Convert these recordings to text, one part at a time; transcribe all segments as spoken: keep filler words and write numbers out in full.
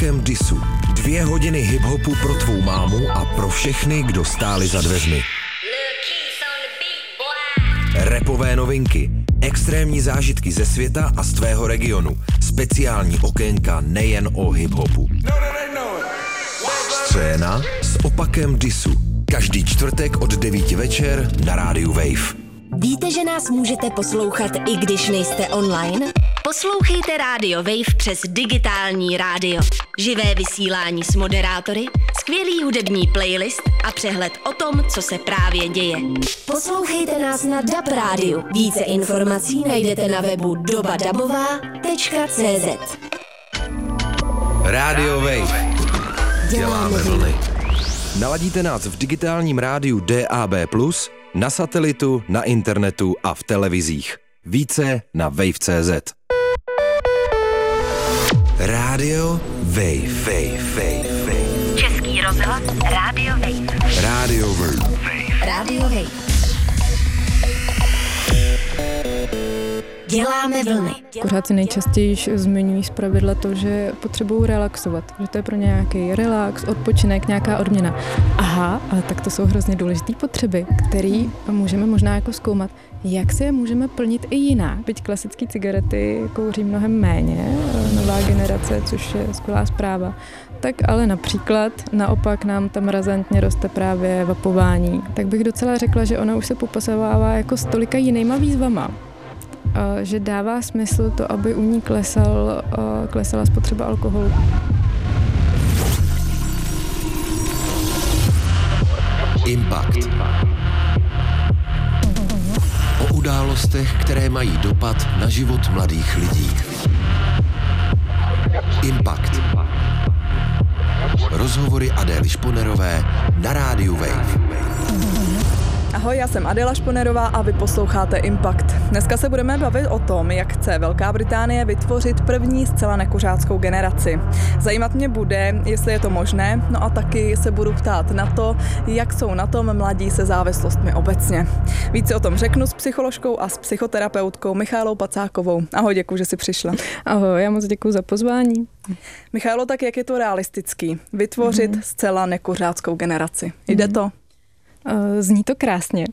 opakem disu. Dvě hodiny hip-hopu pro tvou mámu a pro všechny, kdo stáli za dveřmi. Rapové novinky, extrémní zážitky ze světa a z tvého regionu, speciální okénka nejen o hip-hopu. Scéna s opakem disu. Každý čtvrtek od devíti večer na rádiu Wave. Víte, že nás můžete poslouchat, i když nejste online? Poslouchejte rádio Wave přes digitální rádio. Živé vysílání s moderátory, skvělý hudební playlist a přehled o tom, co se právě děje. Poslouchejte nás na D A B rádiu. Více informací najdete na webu doba dabová tečka cé zet. Rádio Wave. Děláme vlny. Naladíte nás v digitálním rádiu D A B plus, na satelitu, na internetu a v televizích. Více na wave tečka cé zet. Rádio Wave. Wave, Wave, Wave. Český rozhlas Rádio Wave. Rádio Wave. Rádio Wave. Děláme vlny. Kuřáci nejčastěji zmiňují zpravidla to, že potřebují relaxovat, že to je pro ně nějaký relax, odpočinek, nějaká odměna. Aha, ale tak to jsou hrozně důležité potřeby, které můžeme možná jako zkoumat, jak si je můžeme plnit i jinak. Byť klasické cigarety kouří mnohem méně, nová generace, což je skvělá zpráva. Tak ale například naopak nám tam razantně roste právě vapování. Tak bych docela řekla, že ona už se popasovává jako s tolika jinýma výzvama, že dává smysl to, aby u ní klesal, klesala spotřeba alkoholu. Impact. O událostech, které mají dopad na život mladých lidí. Impact. Rozhovory Adély Šponerové na rádiu Wave. Ahoj, já jsem Adéla Šponerová a vy posloucháte Impact. Dneska se budeme bavit o tom, jak chce Velká Británie vytvořit první zcela nekuřáckou generaci. Zajímat mě bude, jestli je to možné, no a taky se budu ptát na to, jak jsou na tom mladí se závislostmi obecně. Více o tom řeknu s psycholožkou a s psychoterapeutkou Michaelou Pacákovou. Ahoj, děkuji, že jsi přišla. Ahoj, já moc děkuji za pozvání. Michaelo, tak jak je to realistický? Vytvořit mm-hmm. zcela nekuřáckou generaci. Jde mm-hmm. to? Zní to krásně.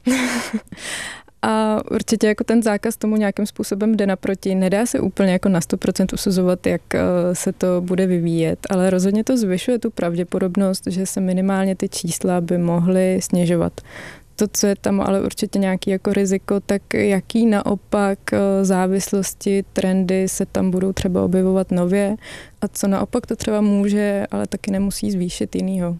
A určitě jako ten zákaz tomu nějakým způsobem jde naproti. Nedá se úplně jako na sto procent usuzovat, jak se to bude vyvíjet, ale rozhodně to zvyšuje tu pravděpodobnost, že se minimálně ty čísla by mohly snižovat. To, co je tam ale určitě nějaký jako riziko, tak jaký naopak závislosti, trendy se tam budou třeba objevovat nově a co naopak to třeba může, ale taky nemusí zvýšit jinýho.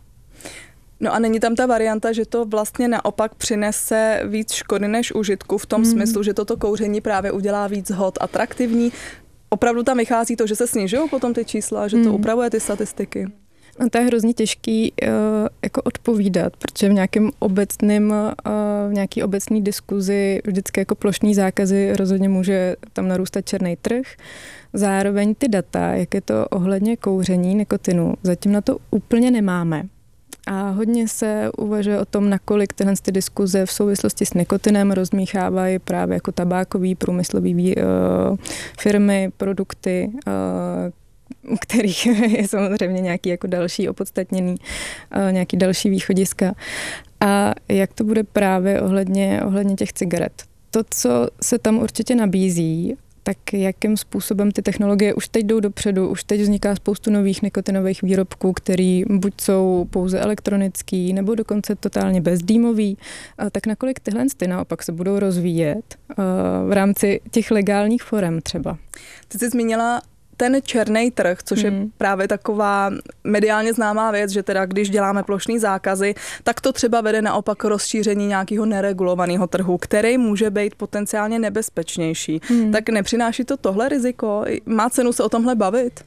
No a není tam ta varianta, že to vlastně naopak přinese víc škody než užitku v tom hmm. smyslu, že toto kouření právě udělá víc hod atraktivní. Opravdu tam vychází to, že se snižují potom ty čísla, že to hmm. upravuje ty statistiky. No to je hrozně těžký uh, jako odpovídat, protože v nějakém obecným, uh, v nějaký obecný diskuzi vždycky jako plošný zákazy rozhodně může tam narůstat černý trh. Zároveň ty data, jak je to ohledně kouření nikotinu, zatím na to úplně nemáme. A hodně se uvažuje o tom, nakolik tyhle ty diskuze v souvislosti s nikotinem rozmíchávají právě jako tabákový, průmyslový uh, firmy, produkty, uh, u kterých je samozřejmě nějaký jako další opodstatněný, uh, nějaký další východiska. A jak to bude právě ohledně, ohledně těch cigaret. To, co se tam určitě nabízí, tak jakým způsobem ty technologie už teď jdou dopředu, už teď vzniká spoustu nových nikotinových výrobků, který buď jsou pouze elektronický, nebo dokonce totálně bezdýmový, tak nakolik tyhle ty naopak se budou rozvíjet v rámci těch legálních forem třeba. Ty jsi zmínila ten černý trh, což hmm. je právě taková mediálně známá věc, že teda když děláme plošný zákazy, tak to třeba vede naopak k rozšíření nějakého neregulovaného trhu, který může být potenciálně nebezpečnější. Hmm. Tak nepřináší to tohle riziko? Má cenu se o tomhle bavit?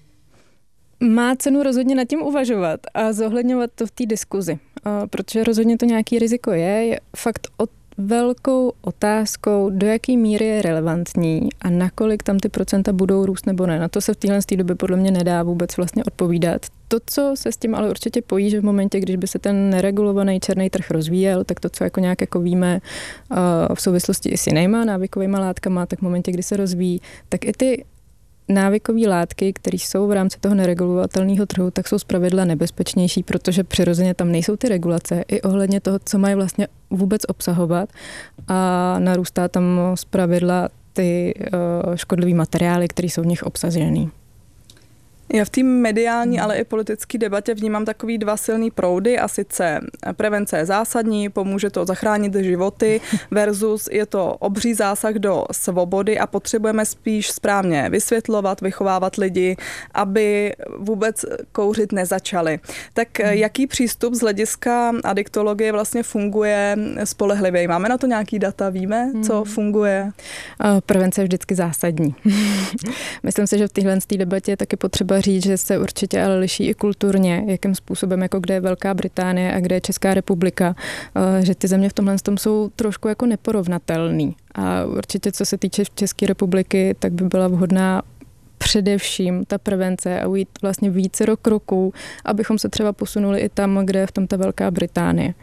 Má cenu rozhodně nad tím uvažovat a zohledňovat to v té diskuzi, protože rozhodně to nějaký riziko je. Je fakt o velkou otázkou, do jaké míry je relevantní a nakolik tam ty procenta budou růst nebo ne. Na to se v téhle době podle mě nedá vůbec vlastně odpovídat. To, co se s tím ale určitě pojí, že v momentě, když by se ten neregulovaný černý trh rozvíjel, tak to, co jako nějak jako víme v souvislosti i s jinýma návykovýma látkama, tak v momentě, kdy se rozvíjí, tak i ty návykové látky, které jsou v rámci toho neregulovatelného trhu, tak jsou zpravidla nebezpečnější, protože přirozeně tam nejsou ty regulace i ohledně toho, co mají vlastně vůbec obsahovat a narůstá tam zpravidla ty uh, škodlivé materiály, které jsou v nich obsažený. Já v té mediální, ale i politické debatě vnímám takový dva silný proudy a sice prevence je zásadní, pomůže to zachránit životy versus je to obří zásah do svobody a potřebujeme spíš správně vysvětlovat, vychovávat lidi, aby vůbec kouřit nezačali. Tak jaký přístup z hlediska adiktologie vlastně funguje spolehlivě? Máme na to nějaký data? Víme, co funguje? Prevence je vždycky zásadní. Myslím si, že v téhle debatě je taky potřeba říct, že se určitě ale liší i kulturně, jakým způsobem, jako kde je Velká Británie a kde je Česká republika, že ty země v tomhle tom jsou trošku jako neporovnatelný. A určitě, co se týče České republiky, tak by byla vhodná především ta prevence a ujít vlastně vícero kroků, abychom se třeba posunuli i tam, kde je v tom ta Velká Británie.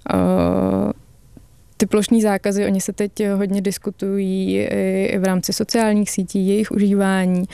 Ty plošní zákazy, oni se teď hodně diskutují i v rámci sociálních sítí, jejich užívání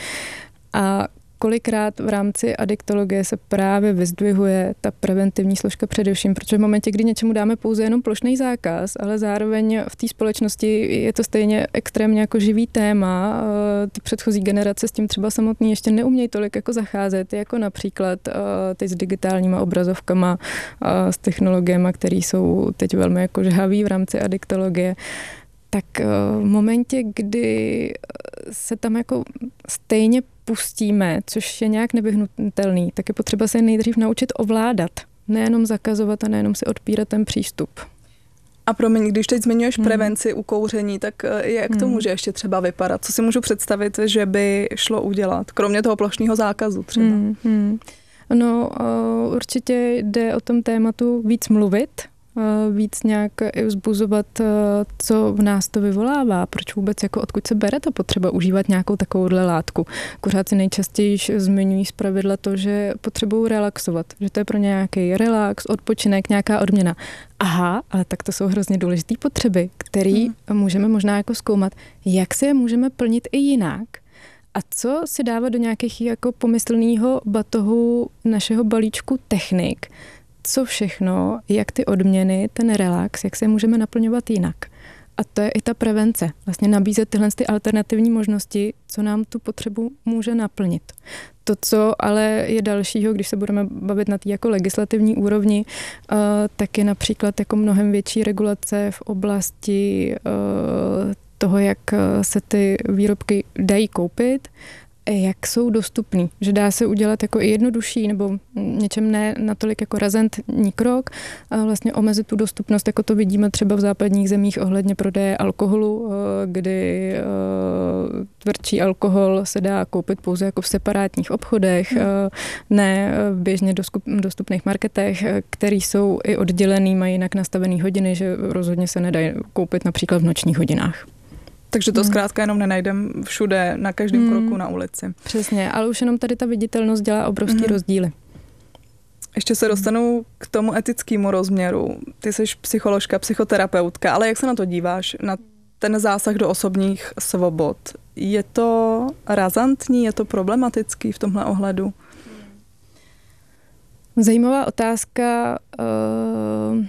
a kolikrát v rámci adiktologie se právě vyzdvihuje ta preventivní složka především, protože v momentě, kdy něčemu dáme pouze jenom plošný zákaz, ale zároveň v té společnosti je to stejně extrémně jako živý téma. Ty předchozí generace s tím třeba samotný ještě neumějí tolik jako zacházet, jako například ty s digitálníma obrazovkama, s technologiemi, které jsou teď velmi jako žhavý v rámci adiktologie. Tak v momentě, kdy se tam jako stejně pustíme, což je nějak nevyhnutelný, tak je potřeba se nejdřív naučit ovládat, nejenom zakazovat a nejenom si odpírat ten přístup. A promiň, když teď zmiňuješ hmm. prevenci u kouření, tak jak to hmm. může ještě třeba vypadat? Co si můžu představit, že by šlo udělat, kromě toho plošného zákazu třeba? Hmm. Hmm. No, určitě jde o tom tématu víc mluvit, víc nějak i vzbuzovat, co v nás to vyvolává, proč vůbec, jako odkud se bere ta potřeba užívat nějakou takovouhle látku. Kuřáci nejčastěji zmiňují zpravidla to, že potřebují relaxovat, že to je pro nějaký relax, odpočinek, nějaká odměna. Aha, ale tak to jsou hrozně důležité potřeby, které hmm. můžeme možná jako zkoumat, jak si je můžeme plnit i jinak. A co si dávat do nějakých jako pomyslného batohu našeho balíčku technik, co všechno, jak ty odměny, ten relax, jak se můžeme naplňovat jinak. A to je i ta prevence. Vlastně nabízet tyhle ty alternativní možnosti, co nám tu potřebu může naplnit. To, co ale je dalšího, když se budeme bavit na té jako legislativní úrovni, uh, tak je například jako mnohem větší regulace v oblasti uh, toho, jak se ty výrobky dají koupit, jak jsou dostupný, že dá se udělat jako i jednodušší nebo něčem ne natolik jako razantní krok a vlastně omezit tu dostupnost, jako to vidíme třeba v západních zemích ohledně prodeje alkoholu, kdy tvrdší alkohol se dá koupit pouze jako v separátních obchodech, hmm. ne v běžně dostupných marketech, který jsou i oddělený, mají jinak nastavený hodiny, že rozhodně se nedají koupit například v nočních hodinách. Takže to zkrátka jenom nenajdem všude, na každém hmm. kroku na ulici. Přesně, ale už jenom tady ta viditelnost dělá obrovský hmm. rozdíly. Ještě se dostanu k tomu etickému rozměru. Ty jsi psycholožka, psychoterapeutka, ale jak se na to díváš, na ten zásah do osobních svobod? Je to razantní, je to problematický v tomhle ohledu? Zajímavá otázka. Uh...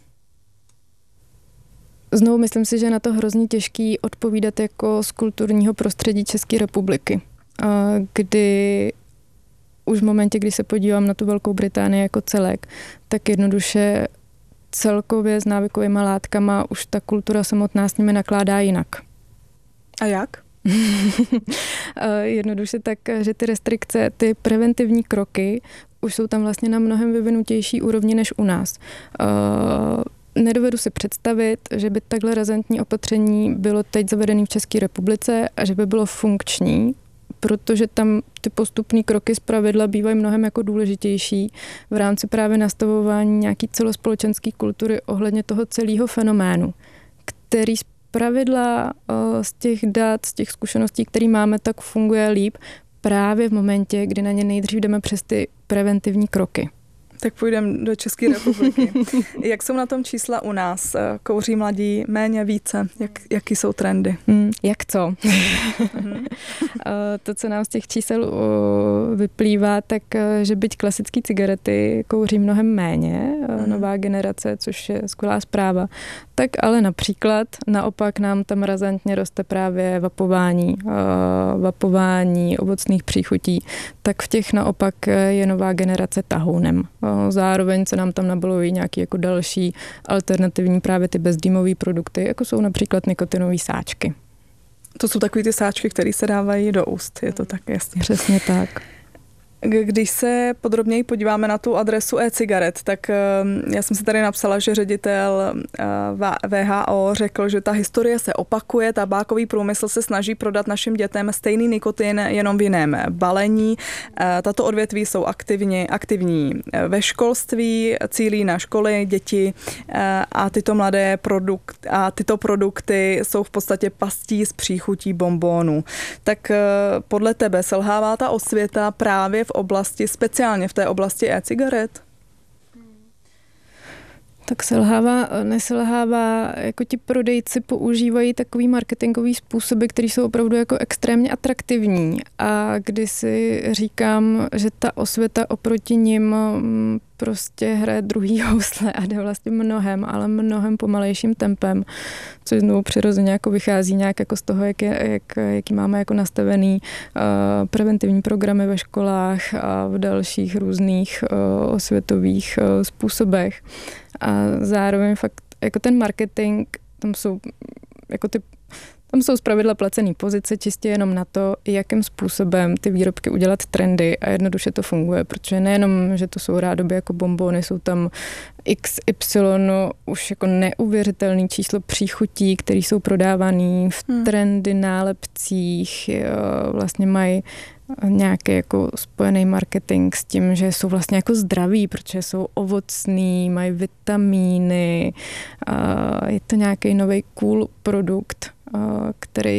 Znovu myslím si, že je na to hrozně těžký odpovídat jako z kulturního prostředí České republiky, kdy už v momentě, kdy se podívám na tu Velkou Británii jako celek, tak jednoduše celkově s návykovými látkama už ta kultura samotná s nimi nakládá jinak. A jak? Jednoduše tak, že ty restrikce, ty preventivní kroky už jsou tam vlastně na mnohem vyvinutější úrovni než u nás. Nedovedu si představit, že by takhle razantní opatření bylo teď zavedené v České republice a že by bylo funkční, protože tam ty postupné kroky zpravidla bývají mnohem jako důležitější v rámci právě nastavování nějaký celospolečenské kultury ohledně toho celého fenoménu, který zpravidla z těch dat, z těch zkušeností, které máme, tak funguje líp právě v momentě, kdy na ně nejdřív jdeme přes ty preventivní kroky. Tak půjdeme do České republiky. Jak jsou na tom čísla u nás? Kouří mladí méně, více? Jak, jaký jsou trendy? Hmm, jak co? To, co nám z těch čísel vyplývá, tak že byť klasické cigarety kouří mnohem méně, nová generace, což je skvělá zpráva, tak ale například naopak nám tam razantně roste právě vapování, vapování ovocných příchutí, tak v těch naopak je nová generace tahounem. Zároveň se nám tam nabalují nějaké jako další alternativní právě ty bezdýmové produkty, jako jsou například nikotinové sáčky. To jsou takové ty sáčky, které se dávají do úst, je to tak jasně. Přesně tak. Když se podrobněji podíváme na tu adresu e-cigaret, tak já jsem si tady napsala, že ředitel V H O řekl, že ta historie se opakuje, tabákový průmysl se snaží prodat našim dětem stejný nikotin jenom v jiném balení. Tato odvětví jsou aktivní, aktivní ve školství, cílí na školy, děti a tyto mladé produkt, a tyto produkty jsou v podstatě pastí s příchutí bonbónů. Tak podle tebe selhává ta osvěta právě v oblasti, speciálně v té oblasti e-cigaret? Tak selhává, neselhává, jako ti prodejci používají takový marketingový způsoby, které jsou opravdu jako extrémně atraktivní a když si říkám, že ta osvěta oproti nim prostě hraje druhý housle a jde vlastně mnohem, ale mnohem pomalejším tempem, což znovu přirozeně jako vychází nějak jako z toho, jak je, jak, jaký máme jako nastavený uh, preventivní programy ve školách a v dalších různých uh, osvětových uh, způsobech. A zároveň fakt jako ten marketing, tam jsou jako ty Tam jsou zpravidla placené pozice čistě jenom na to, jakým způsobem ty výrobky udělat trendy a jednoduše to funguje, protože nejenom, že to jsou rádoby jako bonbony, jsou tam X Y už jako neuvěřitelný číslo příchutí, které jsou prodávaný v hmm. trendy, nálepcích, jo, vlastně mají nějaký jako spojený marketing s tím, že jsou vlastně jako zdraví, protože jsou ovocný, mají vitamíny, je to nějaký nový cool produkt, který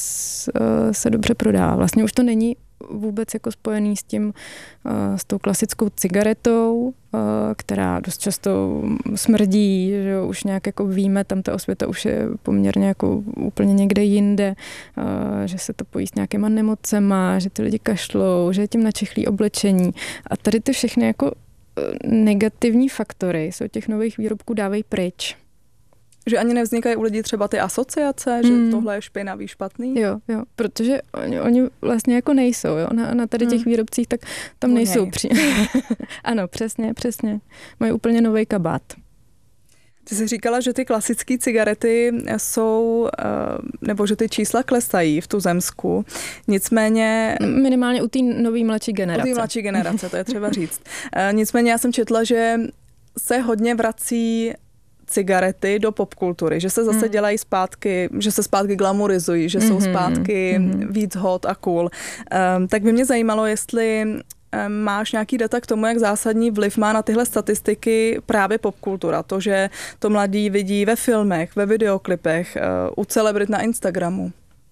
se dobře prodá. Vlastně už to není vůbec jako spojený s tím, s tou klasickou cigaretou, která dost často smrdí, že už nějak jako víme, tam ta osvěta už je poměrně jako úplně někde jinde, že se to pojí s nějakýma nemocema, že ty lidi kašlou, že je tím načechlý oblečení. A tady ty všechny jako negativní faktory se od těch nových výrobků dávají pryč. Že ani nevznikají u lidí třeba ty asociace, že mm. tohle je špinavý, špatný? Jo, jo, protože oni, oni vlastně jako nejsou, jo, na, na tady těch mm. výrobcích, tak tam Uněj. nejsou příjemné. Ano, přesně, přesně. Mají úplně nový kabát. Ty jsi říkala, že ty klasické cigarety jsou, nebo že ty čísla klesají v tuzemsku, nicméně... Minimálně u té nový mladší generace. U té mladší generace, to je třeba říct. Nicméně já jsem četla, že se hodně vrací cigarety do popkultury, že se zase mm. dělají zpátky, že se zpátky glamorizují, že mm-hmm. jsou zpátky mm-hmm. víc hot a cool. Um, tak by mě zajímalo, jestli um, máš nějaký data k tomu, jak zásadní vliv má na tyhle statistiky právě popkultura. To, že to mladí vidí ve filmech, ve videoklipech, uh, u celebrit na Instagramu.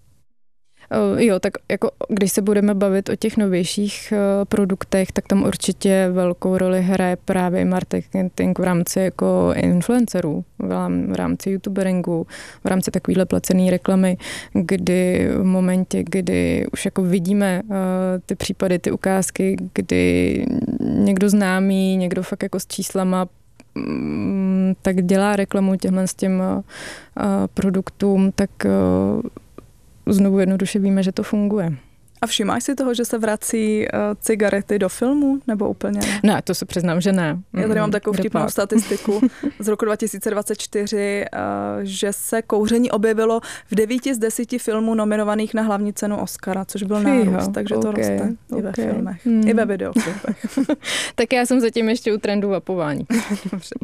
Jo, tak jako když se budeme bavit o těch novějších produktech, tak tam určitě velkou roli hraje právě marketing v rámci jako influencerů, v rámci youtuberingu, v rámci takovýhle placený reklamy, kdy v momentě, kdy už jako vidíme ty případy, ty ukázky, kdy někdo známý, někdo fakt jako s číslama tak dělá reklamu těmhle s těm produktům, tak znovu jednoduše víme, že to funguje. A všimáš si toho, že se vrací uh, cigarety do filmu, nebo úplně ne? Ne, to se přiznám, že ne. Já tady mám takovou vtipnou statistiku z roku dva tisíce dvacet čtyři, uh, že se kouření objevilo v devíti z deseti filmů nominovaných na hlavní cenu Oscara, což byl nárůst, takže okay, to roste okay. i ve filmech, hmm. i ve videoklipech. Tak já jsem zatím ještě u trendu vapování. Dobře.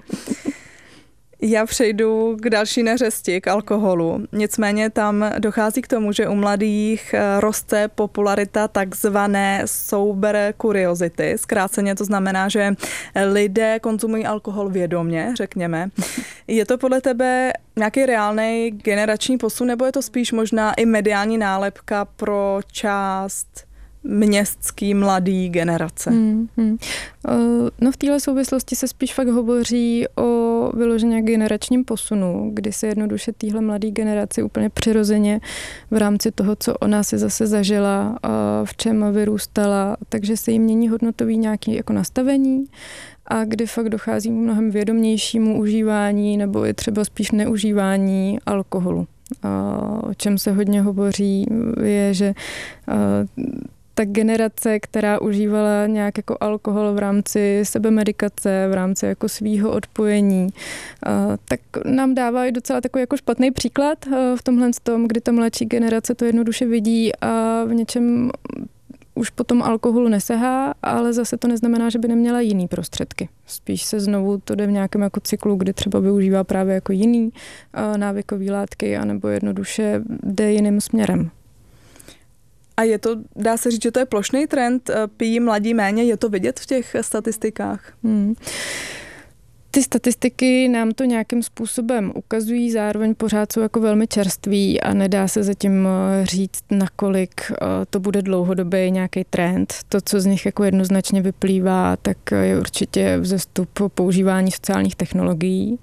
Já přejdu k další neřesti, k alkoholu. Nicméně tam dochází k tomu, že u mladých roste popularita takzvané sober kuriozity. Zkráceně to znamená, že lidé konzumují alkohol vědomě, řekněme. Je to podle tebe nějaký reálný generační posun, nebo je to spíš možná i mediální nálepka pro část městský mladý generace? Hmm, hmm. No v téhle souvislosti se spíš fakt hovoří o vyloženě generačním posunu, kdy se jednoduše téhle mladé generaci úplně přirozeně v rámci toho, co ona si zase zažila, v čem vyrůstala, takže se jí mění hodnotový nějaký jako nastavení a kdy fakt dochází k mnohem vědomějšímu užívání nebo i třeba spíš neužívání alkoholu. O čem se hodně hovoří je, že ta generace, která užívala nějak jako alkohol v rámci sebemedikace, v rámci jako svýho odpojení, tak nám dává i docela takový jako špatný příklad v tomhle tom, kdy ta mladší generace to jednoduše vidí a v něčem už potom alkoholu nesahá, ale zase to neznamená, že by neměla jiný prostředky. Spíš se znovu to jde v nějakém jako cyklu, kdy třeba využívá právě jako jiný návykový látky anebo jednoduše jde jiným směrem. A je to, dá se říct, že to je plošný trend, pijí mladí méně, je to vidět v těch statistikách? Hmm. Ty statistiky nám to nějakým způsobem ukazují, zároveň pořád jsou jako velmi čerství a nedá se zatím říct, nakolik to bude dlouhodobý nějaký trend. To, co z nich jako jednoznačně vyplývá, tak je určitě vzestup používání sociálních technologií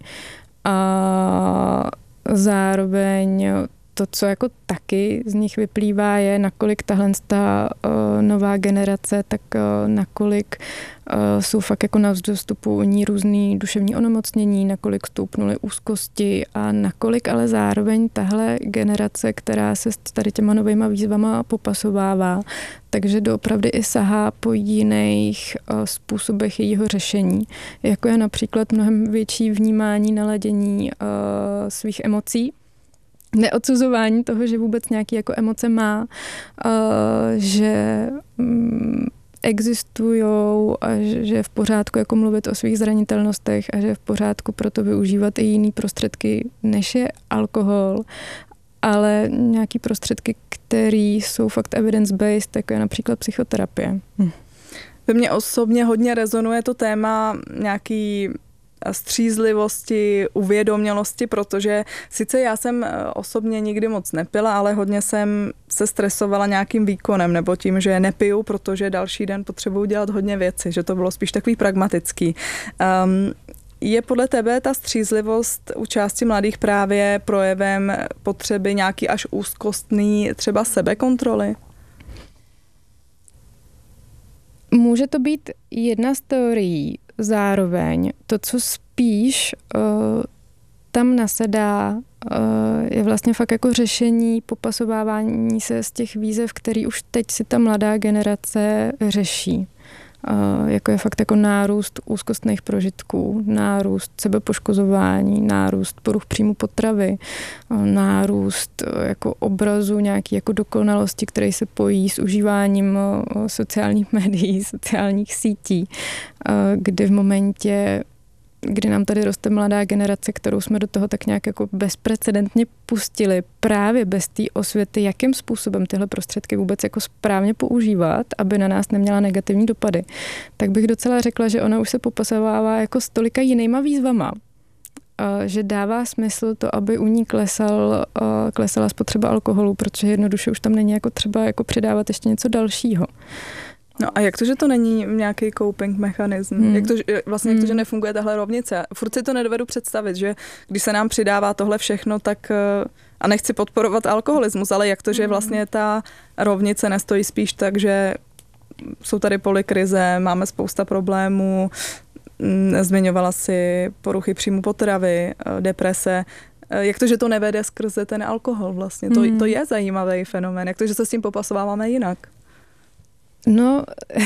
a zároveň to, co jako taky z nich vyplývá, je, nakolik tahle ta uh, nová generace, tak uh, nakolik uh, jsou fakt jako na vzestupu u ní různý duševní onemocnění, nakolik stoupnuly úzkosti a nakolik ale zároveň tahle generace, která se s tady těma novýma výzvama popasovává, takže doopravdy i sahá po jiných uh, způsobech jejího řešení, jako je například mnohem větší vnímání, naladění uh, svých emocí, neodsuzování toho, že vůbec nějaké jako emoce má, že existujou a že je v pořádku jako mluvit o svých zranitelnostech a že je v pořádku proto využívat i jiný prostředky, než je alkohol, ale nějaký prostředky, které jsou fakt evidence-based, jako je například psychoterapie. Hm. Ve mně osobně hodně rezonuje to téma nějaký střízlivosti, uvědomělosti, protože sice já jsem osobně nikdy moc nepila, ale hodně jsem se stresovala nějakým výkonem nebo tím, že nepiju, protože další den potřebuji dělat hodně věci, že to bylo spíš takový pragmatický. Um, je podle tebe ta střízlivost u části mladých právě projevem potřeby nějaký až úzkostný třeba sebekontroly? Může to být jedna z teorií. Zároveň to, co spíš uh, tam nasedá, uh, je vlastně fakt jako řešení, popasovávání se z těch výzev, který už teď si ta mladá generace řeší. Uh, jako je fakt jako nárůst úzkostných prožitků, nárůst sebepoškozování, nárůst poruch příjmu potravy, uh, nárůst uh, jako obrazu nějaký jako dokonalosti, který se pojí s užíváním uh, sociálních médií, sociálních sítí, uh, kdy v momentě, kdy nám tady roste mladá generace, kterou jsme do toho tak nějak jako bezprecedentně pustili právě bez té osvěty, jakým způsobem tyhle prostředky vůbec jako správně používat, aby na nás neměla negativní dopady, tak bych docela řekla, že ona už se popasovává jako s tolika jinýma výzvama, že dává smysl to, aby u ní klesal, klesala spotřeba alkoholu, protože jednoduše už tam není jako třeba jako přidávat ještě něco dalšího. No a jak to, že to není nějaký coping mechanism? Hmm. Jak to, vlastně jak to, že nefunguje tahle rovnice? Furt si to nedovedu představit, že když se nám přidává tohle všechno, tak a nechci podporovat alkoholismus, ale jak to, že vlastně ta rovnice nestojí spíš tak, že jsou tady polykrize, máme spousta problémů, zmiňovala si poruchy příjmu potravy, deprese. Jak to, že to nevede skrze ten alkohol vlastně? To, to je zajímavý fenomén. Jak to, že se s tím popasováváme jinak? No,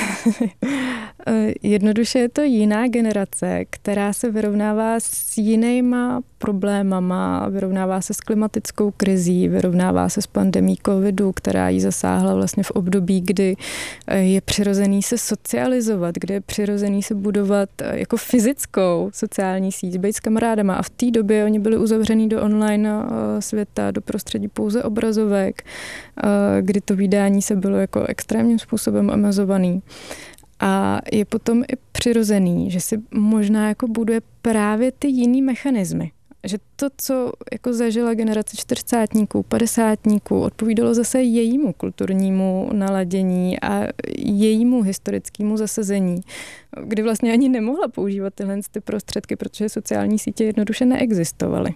jednoduše je to jiná generace, která se vyrovnává s jinýma problémama, vyrovnává se s klimatickou krizí, vyrovnává se s pandemí covidu, která jí zasáhla vlastně v období, kdy je přirozený se socializovat, kdy je přirozený se budovat jako fyzickou sociální síť, být s kamarádama a v té době oni byli uzavřený do online světa, do prostředí pouze obrazovek, kdy to vídání se bylo jako extrémním způsobem omezovaný. A je potom i přirozený, že si možná jako buduje právě ty jiný mechanismy. že to, co jako zažila generace čtyřicátníků, padesátníků, odpovídalo zase jejímu kulturnímu naladění a jejímu historickému zasazení, kdy vlastně ani nemohla používat tyhle ty prostředky, protože sociální sítě jednoduše neexistovaly.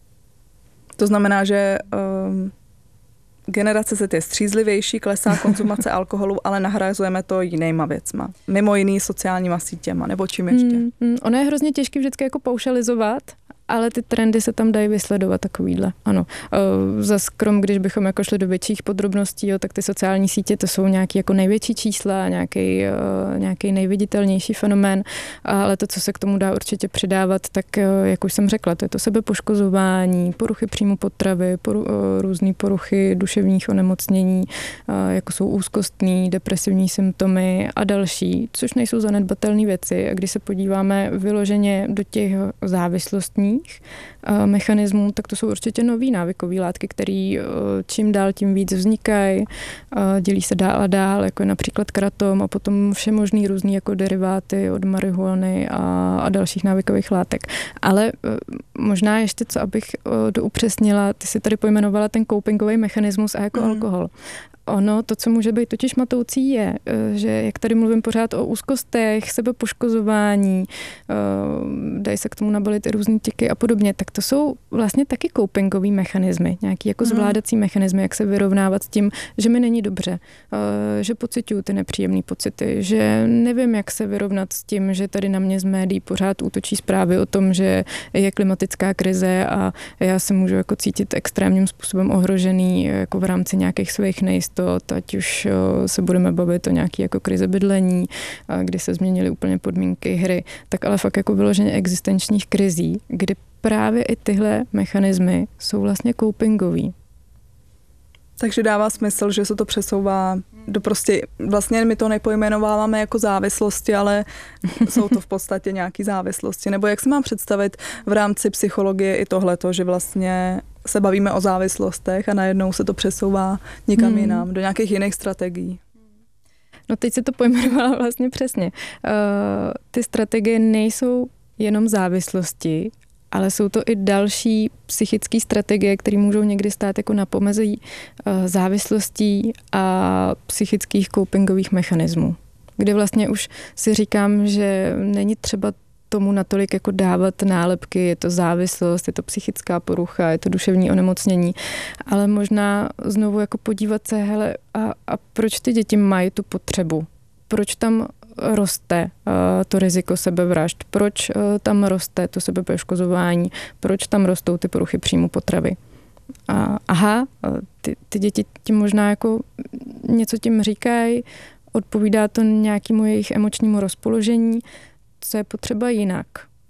To znamená, že um, generace Z je střízlivější, klesá konzumace alkoholu, ale nahrazujeme to jinýma věcma. Mimo jiný sociálníma sítěma, nebo čím ještě? Hmm, hmm, ono je hrozně těžké vždycky jako paušalizovat, ale ty trendy se tam dají vysledovat takovýhle. Ano. Za skrom, když bychom jako šli do větších podrobností, jo, tak ty sociální sítě to jsou nějaký jako největší čísla, nějaký, nějaký nejviditelnější fenomén, ale to, co se k tomu dá určitě přidávat, tak jak už jsem řekla, to je to sebepoškozování, poruchy příjmu potravy, poru, různé poruchy duševních onemocnění, jako jsou úzkostní, depresivní symptomy a další, což nejsou zanedbatelné věci. A když se podíváme vyloženě do těch závislostní mechanismů, tak to jsou určitě nový návykové látky, které čím dál tím víc vznikají, dělí se dál a dál, jako je například kratom a potom vše možný různý jako deriváty od marihuany a, a dalších návykových látek. Ale možná ještě co, abych doupřesnila, ty si tady pojmenovala ten copingový mechanismus a jako mm. alkohol. Ono, to, co může být totiž matoucí, je, že jak tady mluvím pořád o úzkostech, sebepoškozování, dají se k tomu nabalit i různý tiky a podobně, tak to jsou vlastně taky copingový mechanismy, nějaký jako zvládací mechanismy, jak se vyrovnávat s tím, že mi není dobře, že pociťuju ty nepříjemné pocity, že nevím, jak se vyrovnat s tím, že tady na mě z médií pořád útočí zprávy o tom, že je klimatická krize a já se můžu jako cítit extrémním způsobem ohrožený jako v rámci nějakých svých nejistot, ať už se budeme bavit o nějaký jako krize bydlení, kdy se změnily úplně podmínky hry, tak ale fakt jako vyloženě existenčních krizí, kdy právě i tyhle mechanismy jsou vlastně copingový. Takže dává smysl, že se to přesouvá do prostě, vlastně my to nepojmenováváme jako závislosti, ale jsou to v podstatě nějaké závislosti. Nebo jak si mám představit v rámci psychologie i tohleto, že vlastně se bavíme o závislostech a najednou se to přesouvá někam hmm. jinam, do nějakých jiných strategií. No teď si to pojmenovala vlastně přesně. Uh, ty strategie nejsou jenom závislosti, ale jsou to i další psychické strategie, které můžou někdy stát jako na pomezí uh, závislostí a psychických copingových mechanismů. Kde vlastně už si říkám, že není třeba tomu natolik jako dávat nálepky, je to závislost, je to psychická porucha, je to duševní onemocnění, ale možná znovu jako podívat se, hele, a, a proč ty děti mají tu potřebu? Proč tam roste uh, to riziko sebevražd? Proč uh, tam roste to sebepoškozování? Proč tam rostou ty poruchy příjmu potravy? Uh, aha, ty, ty děti tím možná jako něco tím říkají, odpovídá to nějakému jejich emočnímu rozpoložení, co je potřeba jinak.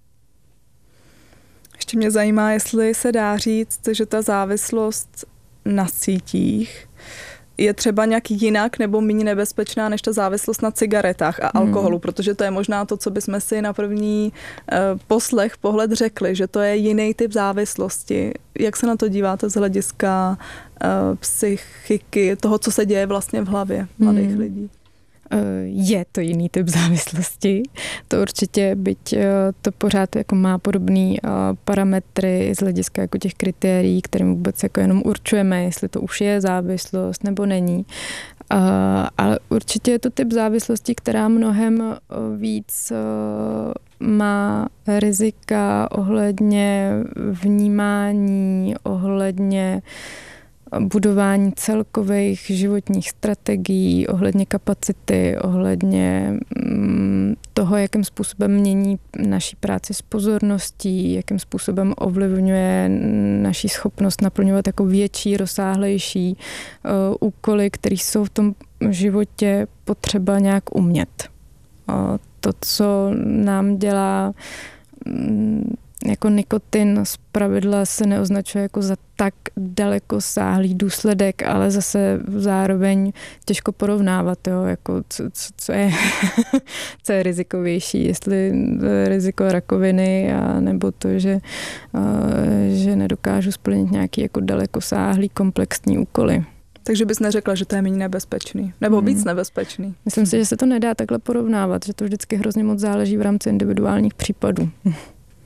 Ještě mě zajímá, jestli se dá říct, že ta závislost na sítích je třeba nějak jinak nebo méně nebezpečná než ta závislost na cigaretách a alkoholu, hmm. protože to je možná to, co bychom si na první uh, poslech, pohled řekli, že to je jiný typ závislosti. Jak se na to díváte z hlediska uh, psychiky, toho, co se děje vlastně v hlavě mladých hmm. lidí? Je to jiný typ závislosti. To určitě, byť to pořád jako má podobný parametry z hlediska jako těch kritérií, kterým vůbec jako jenom určujeme, jestli to už je závislost nebo není. Ale určitě je to typ závislosti, která mnohem víc má rizika ohledně vnímání, ohledně budování celkových životních strategií, ohledně kapacity, ohledně toho, jakým způsobem mění naší práci s pozorností, jakým způsobem ovlivňuje naši schopnost naplňovat jako větší, rozsáhlejší uh, úkoly, které jsou v tom životě potřeba nějak umět. Uh, to, co nám dělá um, jako nikotin, zpravidla se neoznačuje jako za tak dalekosáhlý důsledek, ale zase zároveň těžko porovnávat, jo, jako co, co, co, je, co je rizikovější, jestli riziko rakoviny a nebo to, že, že nedokážu splnit nějaký jako dalekosáhlý komplexní úkoly. Takže bys neřekla, že to je méně nebezpečný, nebo hmm. víc nebezpečný. Myslím si, že se to nedá takhle porovnávat, že to vždycky hrozně moc záleží v rámci individuálních případů.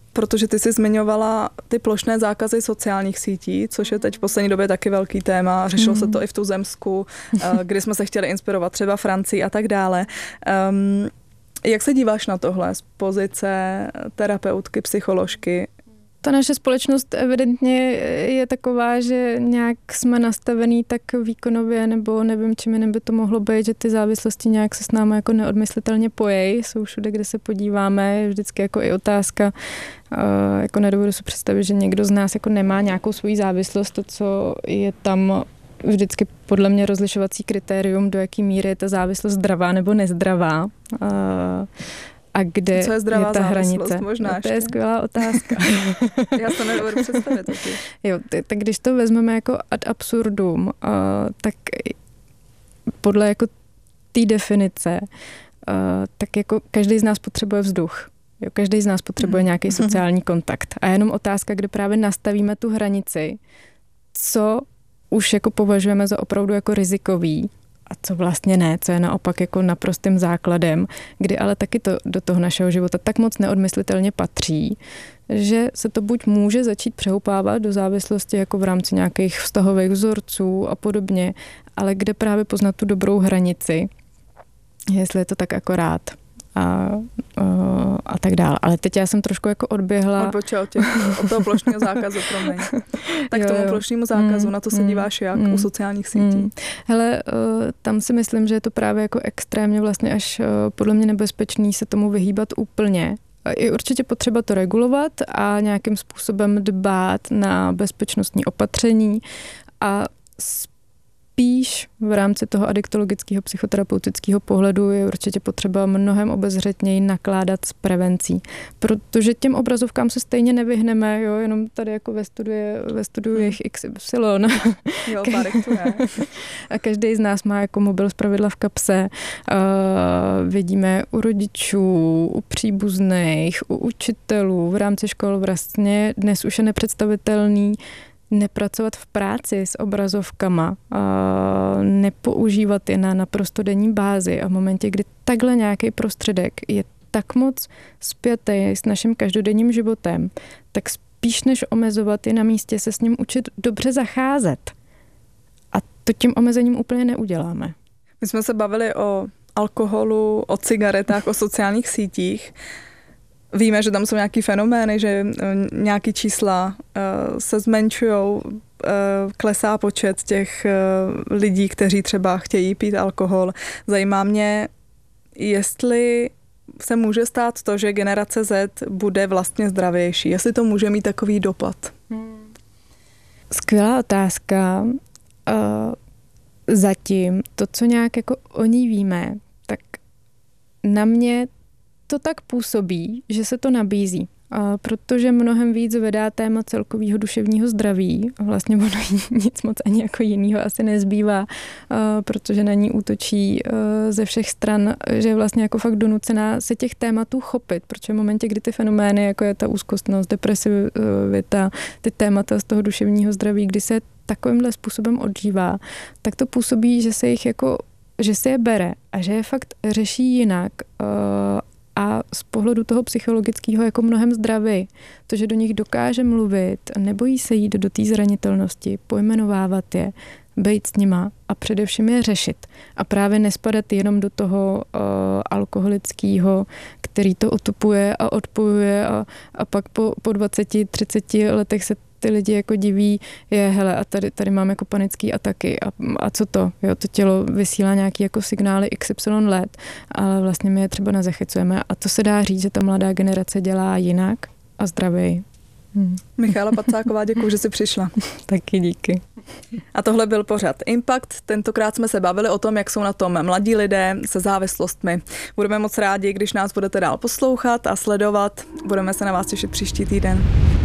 protože ty jsi zmiňovala ty plošné zákazy sociálních sítí, což je teď v poslední době taky velký téma. Řešilo mm. se to i v tuzemsku, kdy jsme se chtěli inspirovat třeba Francii a tak dále. Um, jak se díváš na tohle z pozice terapeutky, psycholožky? Ta naše společnost evidentně je taková, že nějak jsme nastavený tak výkonově, nebo nevím, čím jiným by to mohlo být, že ty závislosti nějak se s námi jako neodmyslitelně pojejí. Jsou všude, kde se podíváme, je vždycky jako i otázka, jako nedovedu si představit, že někdo z nás jako nemá nějakou svoji závislost, to, co je tam vždycky podle mě rozlišovací kritérium, do jaký míry je ta závislost zdravá nebo nezdravá. A kde co je, zdravá je ta hranice? Možná no, to je skvělá otázka. Já to nedovedu představit. Jo, tak když to vezmeme jako ad absurdum, uh, tak podle jako té definice, uh, tak jako každý z nás potřebuje vzduch. Jo, každý z nás potřebuje nějaký sociální kontakt. A jenom otázka, kde právě nastavíme tu hranici, co už jako považujeme za opravdu jako rizikový, a co vlastně ne, co je naopak jako naprostým základem, kdy ale taky to do toho našeho života tak moc neodmyslitelně patří, že se to buď může začít přehoupávat do závislosti jako v rámci nějakých vztahových vzorců a podobně, ale kde právě poznat tu dobrou hranici, jestli je to tak akorát. A, a tak dále. Ale teď já jsem trošku jako odběhla. Odbočila od, těch, od toho plošného zákazu, promiň. Tak jo, tomu jo. plošnému zákazu, mm, na to se díváš jak mm, u sociálních sítí? Mm. Hele, tam si myslím, že je to právě jako extrémně vlastně až podle mě nebezpečný se tomu vyhýbat úplně. Je určitě potřeba to regulovat a nějakým způsobem dbát na bezpečnostní opatření a spíš v rámci toho adiktologického psychoterapeutického pohledu je určitě potřeba mnohem obezřetněji nakládat s prevencí, protože těm obrazovkám se stejně nevyhneme, jo, jenom tady jako ve studiu, ve studiu je iks ypsilon. Jo, párek tu je. A každý z nás má jako mobil zpravidla v kapse. Uh, vidíme u rodičů, u příbuzných, u učitelů, v rámci škol vlastně dnes už je nepředstavitelný nepracovat v práci s obrazovkama, nepoužívat je na naprosto denní bázi a v momentě, kdy takhle nějaký prostředek je tak moc spjatý s naším každodenním životem, tak spíš než omezovat je na místě se s ním učit dobře zacházet. A to tím omezením úplně neuděláme. My jsme se bavili o alkoholu, o cigaretách, o sociálních sítích. Víme, že tam jsou nějaký fenomény, že nějaký čísla uh, se zmenšujou, uh, klesá počet těch uh, lidí, kteří třeba chtějí pít alkohol. Zajímá mě, jestli se může stát to, že generace Z bude vlastně zdravější. Jestli to může mít takový dopad. Hmm. Skvělá otázka. Uh, zatím to, co nějak jako o ní víme, tak na mě to tak působí, že se to nabízí, a protože mnohem víc vedá téma celkového duševního zdraví. Vlastně ono nic moc ani jako jinýho asi nezbývá, protože na ní útočí ze všech stran, že je vlastně jako fakt donucená se těch tématů chopit, protože v momentě, kdy ty fenomény, jako je ta úzkostnost, depresivita, ty témata z toho duševního zdraví, kdy se takovýmhle způsobem odžívá, tak to působí, že se jich jako, že se je bere a že je fakt řeší jinak a z pohledu toho psychologického jako mnohem zdraví. To, že do nich dokáže mluvit, nebojí se jít do té zranitelnosti, pojmenovávat je, být s nima a především je řešit. A právě nespadat jenom do toho uh, alkoholického, který to otupuje a odpojuje a, a pak po, po dvaceti, třiceti letech se ty lidi jako diví, je hele a tady, tady mám jako panický ataky a, a co to? Jo, to tělo vysílá nějaký jako signály iks ypsilon let, ale vlastně my je třeba nezachycujeme a to se dá říct, že ta mladá generace dělá jinak a zdravěji. Hmm. Michála Pacáková, děkuji, že jsi přišla. Taky díky. A tohle byl pořad Impact. Tentokrát jsme se bavili o tom, jak jsou na tom mladí lidé se závislostmi. Budeme moc rádi, když nás budete dál poslouchat a sledovat. Budeme se na vás těšit příští týden.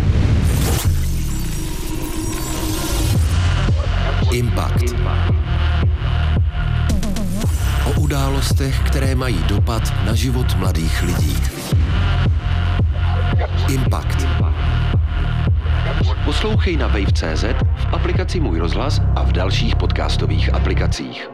Impact. O událostech, které mají dopad na život mladých lidí. Impact. Poslouchej na wave tečka cé zet, v aplikaci Můj rozhlas a v dalších podcastových aplikacích.